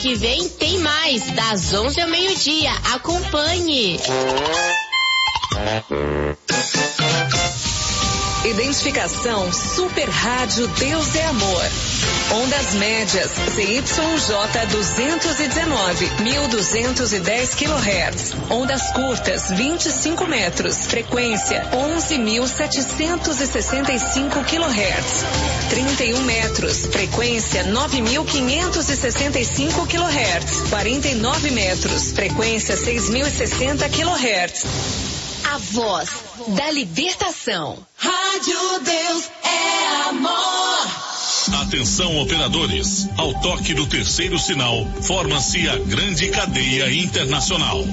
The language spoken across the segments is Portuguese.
Que vem tem mais, das 11 ao meio-dia. Acompanhe. Identificação Super Rádio Deus é Amor. Ondas médias ZYJ 219, 1210 kHz. Ondas curtas 25 metros. Frequência 11.765 kHz. 31 metros. Frequência 9.565 kHz. 49 metros. Frequência 6.060 kHz. A voz da libertação. Rádio Deus é Amor. Atenção, operadores. Ao toque do terceiro sinal, forma-se a grande cadeia internacional.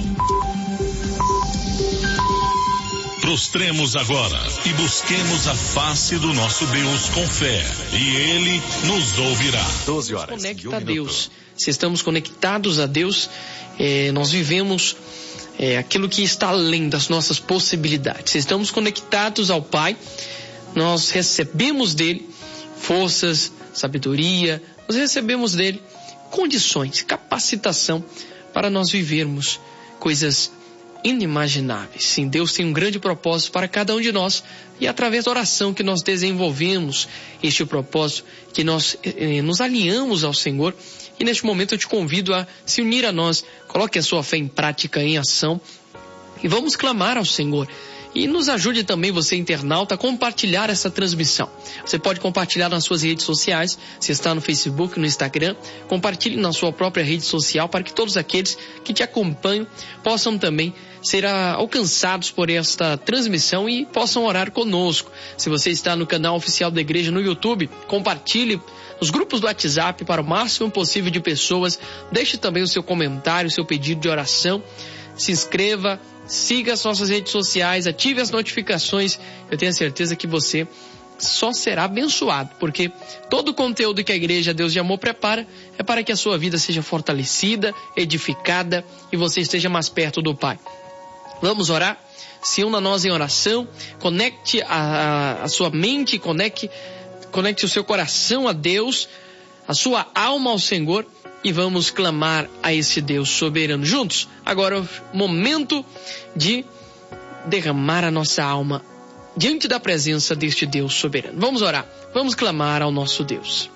Prostremos agora e busquemos a face do nosso Deus com fé, e Ele nos ouvirá. 12 horas. Conecta a Deus. Se estamos conectados a Deus, nós vivemos aquilo que está além das nossas possibilidades. Se estamos conectados ao Pai, nós recebemos dele forças, sabedoria, nós recebemos dele condições, capacitação para nós vivermos coisas inimagináveis. Sim, Deus tem um grande propósito para cada um de nós, e através da oração que nós desenvolvemos este propósito, que nós nos alinhamos ao Senhor. E neste momento eu te convido a se unir a nós. Coloque a sua fé em prática, em ação, e vamos clamar ao Senhor. E nos ajude também, você internauta, a compartilhar essa transmissão. Você pode compartilhar nas suas redes sociais. Se está no Facebook, no Instagram, compartilhe na sua própria rede social, para que todos aqueles que te acompanham possam também ser alcançados por esta transmissão e possam orar conosco. Se você está no canal oficial da igreja no YouTube, compartilhe nos grupos do WhatsApp para o máximo possível de pessoas. Deixe também o seu comentário, o seu pedido de oração. Se inscreva, siga as nossas redes sociais, ative as notificações. Eu tenho a certeza que você só será abençoado, porque todo o conteúdo que a Igreja Deus de Amor prepara é para que a sua vida seja fortalecida, edificada e você esteja mais perto do Pai. Vamos orar? Se una a nós em oração, conecte a sua mente, conecte o seu coração a Deus, a sua alma ao Senhor, e vamos clamar a esse Deus soberano juntos. Agora é o momento de derramar a nossa alma diante da presença deste Deus soberano. Vamos orar, vamos clamar ao nosso Deus.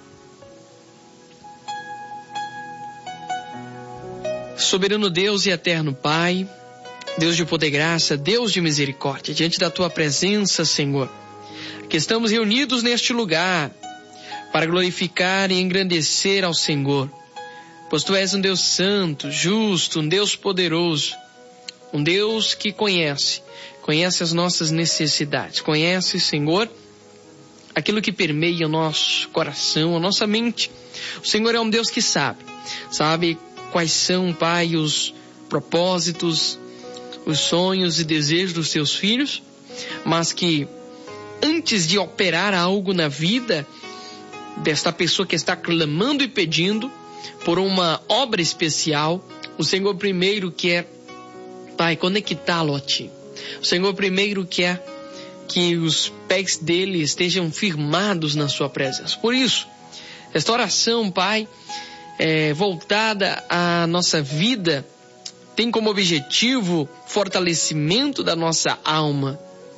Soberano Deus e eterno Pai, Deus de poder e graça, Deus de misericórdia, diante da tua presença, Senhor, que estamos reunidos neste lugar para glorificar e engrandecer ao Senhor, pois tu és um Deus santo, justo, um Deus poderoso, um Deus que conhece as nossas necessidades, conhece, Senhor, aquilo que permeia o nosso coração, a nossa mente. O Senhor é um Deus que sabe quais são, Pai, os propósitos, os sonhos e desejos dos teus filhos, mas que antes de operar algo na vida desta pessoa que está clamando e pedindo por uma obra especial, o Senhor primeiro quer, Pai, conectá-lo a Ti. O Senhor primeiro quer que os pés dele estejam firmados na Sua presença. Por isso, esta oração, Pai, voltada à nossa vida, tem como objetivo fortalecimento da nossa alma.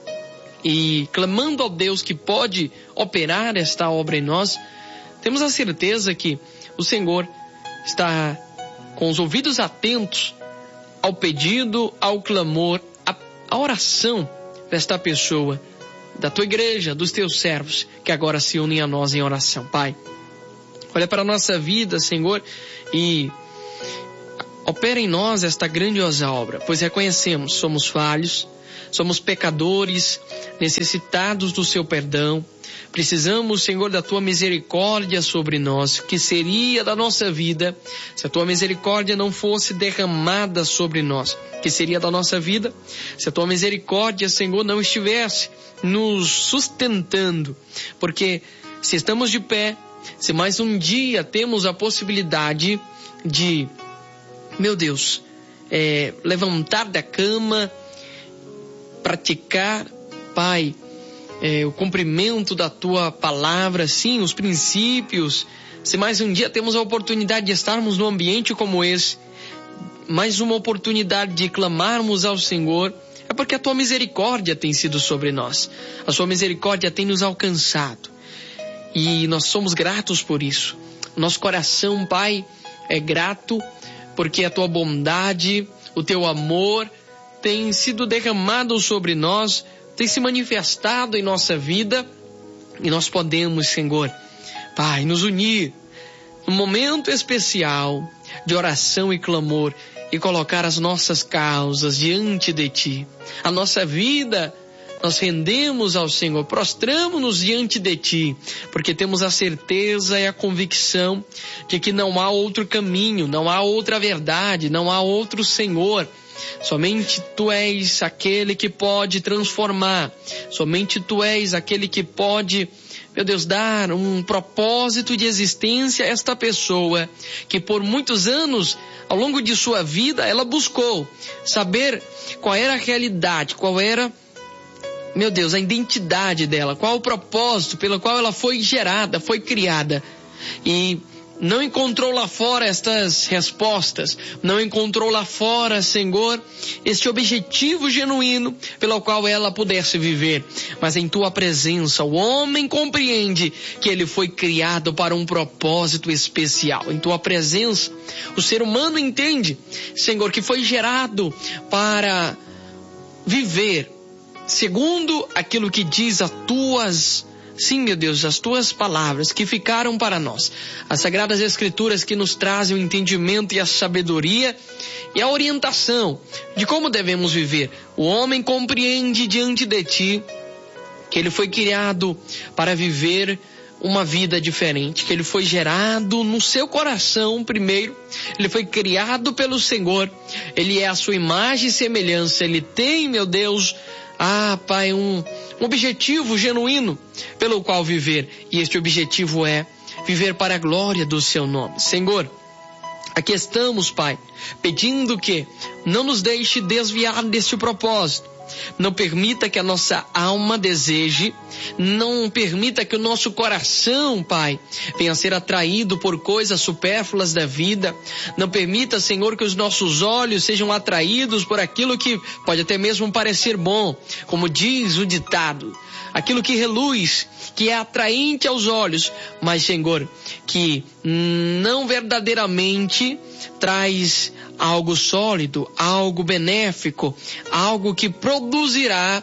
E clamando ao Deus que pode operar esta obra em nós, temos a certeza que o Senhor está com os ouvidos atentos ao pedido, ao clamor, à oração desta pessoa, da tua igreja, dos teus servos, que agora se unem a nós em oração. Pai, olha para a nossa vida, Senhor, e opera em nós esta grandiosa obra, pois reconhecemos, somos falhos, somos pecadores, necessitados do seu perdão. Precisamos, Senhor, da tua misericórdia sobre nós. O que seria da nossa vida se a tua misericórdia não fosse derramada sobre nós? O que seria da nossa vida se a tua misericórdia, Senhor, não estivesse nos sustentando? Porque se estamos de pé, se mais um dia temos a possibilidade de, meu Deus, levantar da cama, praticar, Pai, o cumprimento da tua palavra, sim, os princípios Se mais um dia temos a oportunidade de estarmos num ambiente como esse, mais uma oportunidade de clamarmos ao Senhor, é porque a tua misericórdia tem sido sobre nós. A sua misericórdia tem nos alcançado. E nós somos gratos por isso. Nosso coração, Pai, é grato porque a tua bondade, o teu amor tem sido derramado sobre nós, tem se manifestado em nossa vida. E nós podemos, Senhor, Pai, nos unir num momento especial de oração e clamor e colocar as nossas causas diante de Ti. A nossa vida nós rendemos ao Senhor, prostramos-nos diante de Ti, porque temos a certeza e a convicção de que não há outro caminho, não há outra verdade, não há outro Senhor. Somente Tu és aquele que pode transformar, somente Tu és aquele que pode, meu Deus, dar um propósito de existência a esta pessoa que por muitos anos, ao longo de sua vida, ela buscou saber qual era a realidade, qual era, meu Deus, a identidade dela, qual o propósito pelo qual ela foi gerada, foi criada. E não encontrou lá fora estas respostas, não encontrou lá fora, Senhor, este objetivo genuíno pelo qual ela pudesse viver. Mas em Tua presença, o homem compreende que ele foi criado para um propósito especial. Em Tua presença, o ser humano entende, Senhor, que foi gerado para viver segundo aquilo que diz sim, meu Deus, as Tuas palavras que ficaram para nós. As Sagradas Escrituras que nos trazem o entendimento e a sabedoria e a orientação de como devemos viver. O homem compreende diante de Ti que ele foi criado para viver uma vida diferente, que ele foi gerado no seu coração primeiro, ele foi criado pelo Senhor, ele é a sua imagem e semelhança, ele tem, meu Deus, Pai, um objetivo genuíno pelo qual viver, e este objetivo é viver para a glória do Seu nome. Senhor, aqui estamos, Pai, pedindo que não nos deixe desviar deste propósito. Não permita que a nossa alma deseje, não permita que o nosso coração, Pai, venha a ser atraído por coisas supérfluas da vida. Não permita, Senhor, que os nossos olhos sejam atraídos por aquilo que pode até mesmo parecer bom, como diz o ditado, aquilo que reluz, que é atraente aos olhos, mas, Senhor, que não verdadeiramente traz algo sólido, algo benéfico, algo que produzirá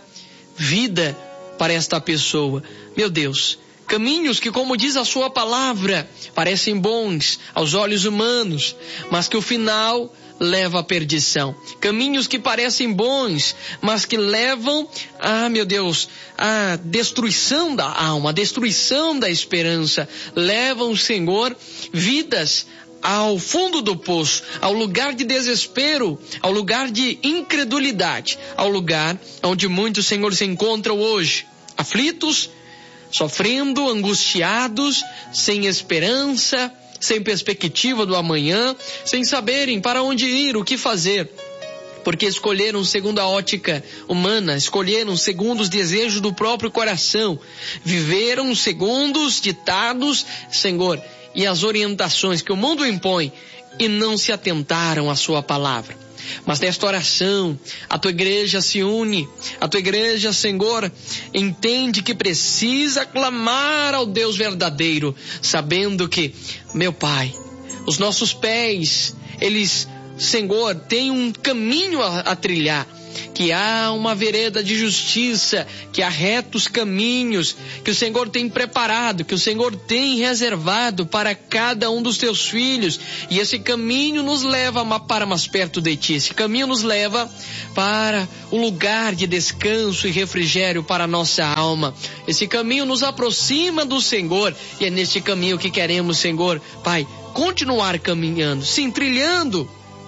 vida para esta pessoa. Meu Deus, caminhos que, como diz a Sua palavra, parecem bons aos olhos humanos, mas que o final leva à perdição. Caminhos que parecem bons, mas que levam meu Deus, a destruição da alma, a destruição da esperança. Levam, Senhor, vidas ao fundo do poço, ao lugar de desespero, ao lugar de incredulidade, ao lugar onde muitos, Senhor, se encontram hoje, aflitos, sofrendo, angustiados, sem esperança, sem perspectiva do amanhã, sem saberem para onde ir, o que fazer, porque escolheram segundo a ótica humana, escolheram segundo os desejos do próprio coração, viveram segundo os ditados, Senhor, e as orientações que o mundo impõe, e não se atentaram à Sua palavra. Mas nesta oração, a Tua igreja se une, a Tua igreja, Senhor, entende que precisa clamar ao Deus verdadeiro, sabendo que, meu Pai, os nossos pés, eles, Senhor, têm um caminho a trilhar, que há uma vereda de justiça, que há retos caminhos, que o Senhor tem preparado, que o Senhor tem reservado para cada um dos Teus filhos, e esse caminho nos leva para mais perto de Ti, esse caminho nos leva para o lugar de descanso e refrigério para a nossa alma, esse caminho nos aproxima do Senhor, e é neste caminho que queremos, Senhor, Pai, continuar caminhando, sim, trilhando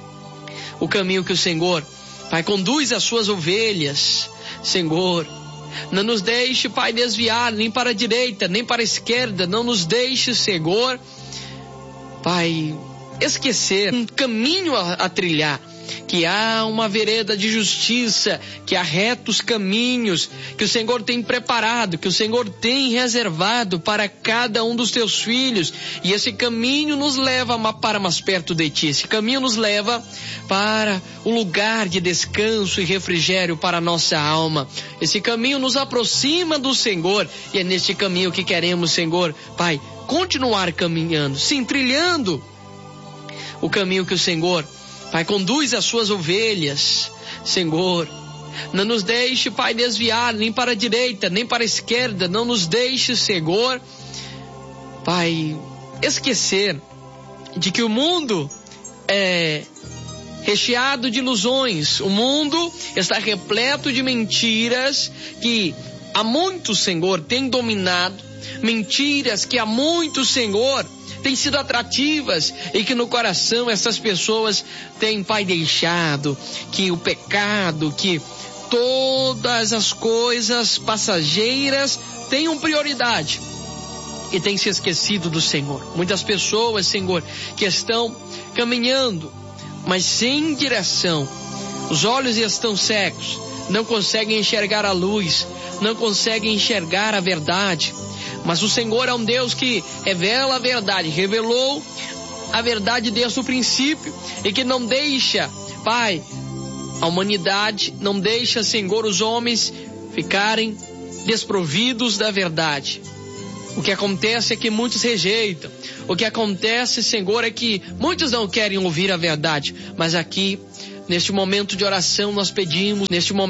o caminho que o Senhor, Pai, conduz as Suas ovelhas. Senhor, não nos deixe, Pai, desviar nem para a direita, nem para a esquerda. Não nos deixe, Senhor, Pai, esquecer um caminho a trilhar. que há uma vereda de justiça, que há retos caminhos, que o Senhor tem preparado, que o Senhor tem reservado para cada um dos teus filhos. E esse caminho nos leva para mais perto de ti. Esse caminho nos leva para o lugar de descanso e refrigério para a nossa alma. Esse caminho nos aproxima do Senhor, e é neste caminho que queremos, Senhor, Pai, continuar caminhando, sim, trilhando o caminho que o Senhor, Pai, conduz as suas ovelhas. Senhor, não nos deixe, Pai, desviar nem para a direita, nem para a esquerda. Não nos deixe, Senhor, Pai, esquecer de que o mundo é recheado de ilusões. O mundo está repleto de mentiras que há muito, Senhor, tem dominado. Mentiras que há muito, Senhor, têm sido atrativas, e que no coração essas pessoas têm, Pai, deixado que o pecado, que todas as coisas passageiras tenham prioridade, e têm se esquecido do Senhor. Muitas pessoas, Senhor, que estão caminhando, mas sem direção. Os olhos estão cegos, não conseguem enxergar a luz, não conseguem enxergar a verdade. Mas o Senhor é um Deus que revela a verdade, revelou a verdade desde o princípio, e que não deixa, Pai, a humanidade, não deixa, Senhor, os homens ficarem desprovidos da verdade. O que acontece é que muitos rejeitam. O que acontece, Senhor, é que muitos não querem ouvir a verdade. Mas aqui, neste momento de oração, nós pedimos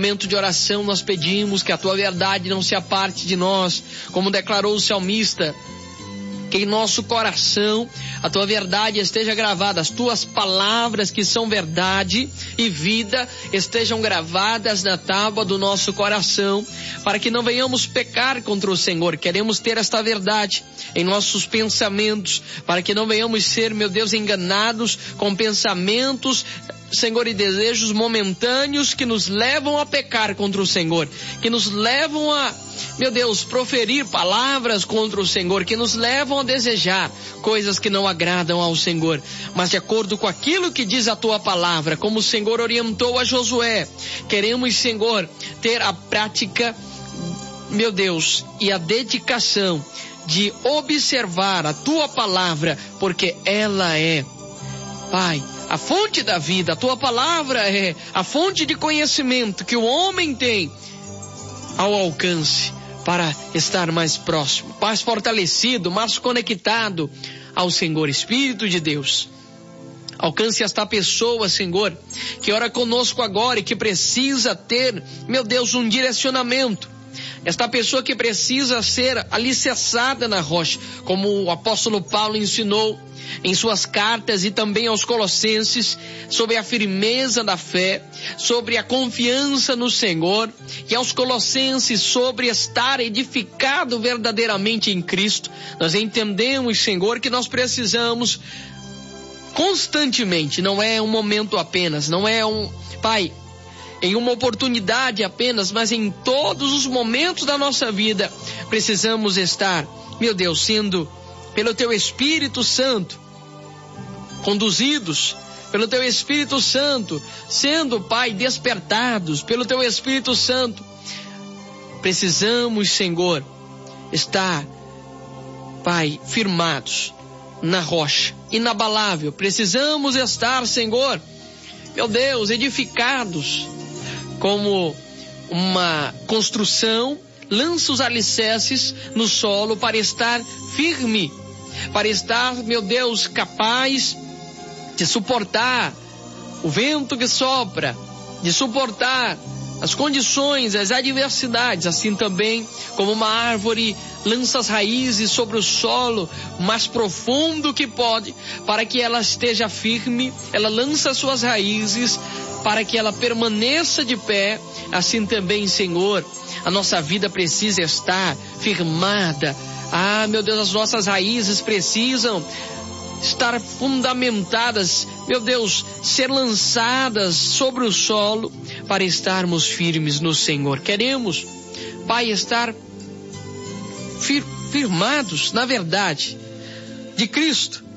que a tua verdade não se aparte de nós, como declarou o salmista, que em nosso coração a tua verdade esteja gravada, as tuas palavras, que são verdade e vida, estejam gravadas na tábua do nosso coração, para que não venhamos pecar contra o Senhor. Queremos ter esta verdade em nossos pensamentos, para que não venhamos ser, meu Deus, enganados com pensamentos, Senhor, e desejos momentâneos que nos levam a pecar contra o Senhor, que nos levam a, meu Deus, proferir palavras contra o Senhor, que nos levam a desejar coisas que não agradam ao Senhor. Mas de acordo com aquilo que diz a tua palavra, como o Senhor orientou a Josué, queremos, Senhor, ter a prática, meu Deus, e a dedicação de observar a tua palavra, porque ela é, Pai, a fonte da vida. A tua palavra é a fonte de conhecimento que o homem tem ao alcance para estar mais próximo, mais fortalecido, mais conectado ao Senhor. Espírito de Deus, alcance esta pessoa, Senhor, que ora conosco agora e que precisa ter, meu Deus, um direcionamento. Esta pessoa que precisa ser alicerçada na rocha, como o apóstolo Paulo ensinou em suas cartas e também aos Colossenses, sobre a firmeza da fé, sobre a confiança no Senhor, e aos Colossenses sobre estar edificado verdadeiramente em Cristo. Nós entendemos, Senhor, que nós precisamos constantemente, não é um momento apenas, não é Pai, em uma oportunidade apenas, mas em todos os momentos da nossa vida, precisamos estar, meu Deus, sendo pelo teu Espírito Santo, conduzidos pelo teu Espírito Santo, sendo, Pai, despertados pelo teu Espírito Santo. Precisamos, Senhor, estar, Pai, firmados na rocha, inabalável. Precisamos estar, Senhor, meu Deus, edificados, como uma construção lança os alicerces no solo para estar firme, para estar, meu Deus, capaz de suportar o vento que sopra, de suportar as condições, as adversidades. Assim também, como uma árvore lança as raízes sobre o solo mais profundo que pode, para que ela esteja firme, ela lança suas raízes para que ela permaneça de pé. Assim também, Senhor, a nossa vida precisa estar firmada. Ah, meu Deus, as nossas raízes precisam estar fundamentadas, meu Deus, ser lançadas sobre o solo para estarmos firmes no Senhor. Queremos, Pai, estar firmados na verdade de Cristo,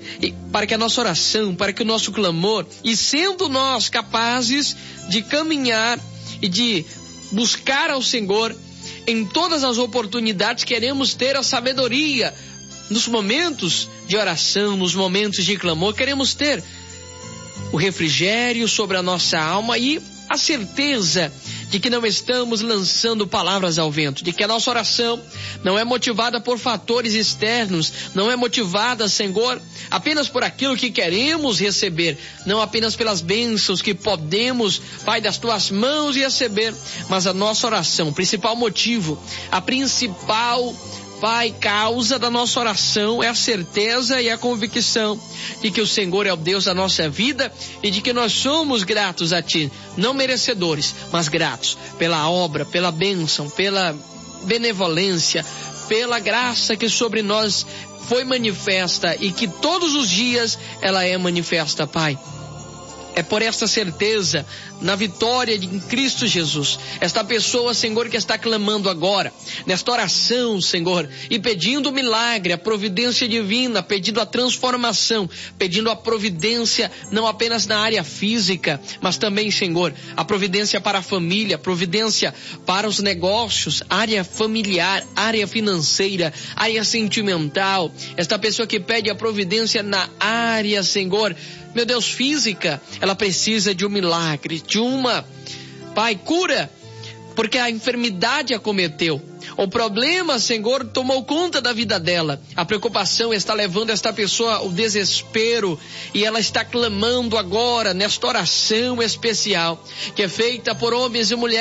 para que a nossa oração, para que o nosso clamor, e sendo nós capazes de caminhar e de buscar ao Senhor em todas as oportunidades, queremos ter a sabedoria nos momentos de oração, nos momentos de clamor, queremos ter o refrigério sobre a nossa alma e a certeza de que não estamos lançando palavras ao vento, de que a nossa oração não é motivada por fatores externos, não é motivada, Senhor, apenas por aquilo que queremos receber, não apenas pelas bênçãos que podemos, Pai, das tuas mãos receber, mas a nossa oração, o principal motivo, a principal, Pai, causa da nossa oração é a certeza e a convicção de que o Senhor é o Deus da nossa vida e de que nós somos gratos a Ti, não merecedores, mas gratos pela obra, pela bênção, pela benevolência, pela graça que sobre nós foi manifesta e que todos os dias ela é manifesta, Pai. É por esta certeza, na vitória em Cristo Jesus, esta pessoa, Senhor, que está clamando agora, nesta oração, Senhor, e pedindo o milagre, a providência divina, pedindo a transformação, pedindo a providência não apenas na área física, mas também, Senhor, a providência para a família, providência para os negócios, área familiar, área financeira, área sentimental. Esta pessoa que pede a providência na área, Senhor, meu Deus, física, ela precisa de um milagre, de uma, Pai, cura, porque a enfermidade acometeu. O problema, Senhor, tomou conta da vida dela. A preocupação está levando esta pessoa ao desespero e ela está clamando agora nesta oração especial que é feita por homens e mulheres